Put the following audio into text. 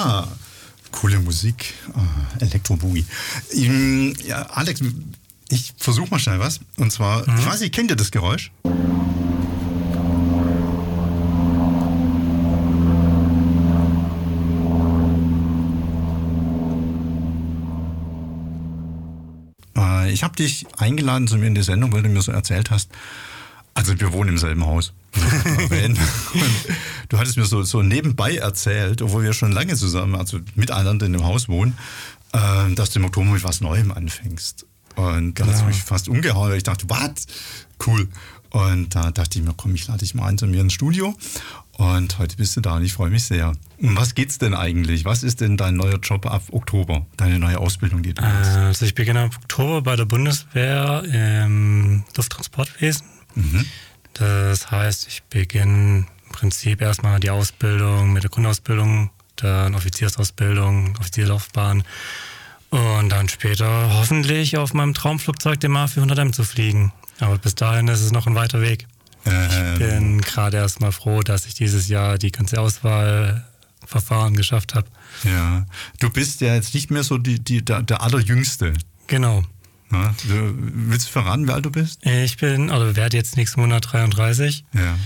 Coole Musik. Elektro-Boogie. Ja, Alex, ich versuche mal schnell was. Und zwar, ich weiß nicht, kennt ihr das Geräusch? Ich habe dich eingeladen zu mir in die Sendung, weil du mir so erzählt hast, also wir wohnen im selben Haus. Und du hattest mir so nebenbei erzählt, obwohl wir schon lange zusammen, also miteinander in dem Haus wohnen, dass du im Oktober mit was Neuem anfängst. Und das hat mich fast umgehauen, weil ich dachte, was? Cool. Und da dachte ich mir, komm, ich lade dich mal ein zu mir ins Studio. Und heute bist du da und ich freue mich sehr. Um was geht's denn eigentlich? Was ist denn dein neuer Job ab Oktober? Deine neue Ausbildung, die du machst? Also ich beginne ab Oktober bei der Bundeswehr im Lufttransportwesen. Das heißt, ich beginne im Prinzip erstmal die Ausbildung mit der Grundausbildung, dann Offiziersausbildung, Offizierlaufbahn und dann später hoffentlich auf meinem Traumflugzeug dem A400M zu fliegen. Aber bis dahin ist es noch ein weiter Weg. Ich bin gerade erstmal froh, dass ich dieses Jahr die ganze Auswahlverfahren geschafft habe. Ja, du bist ja jetzt nicht mehr so der Allerjüngste. Genau. Ja, willst du verraten, wie alt du bist? Ich werde jetzt nächsten Monat 33. Ja.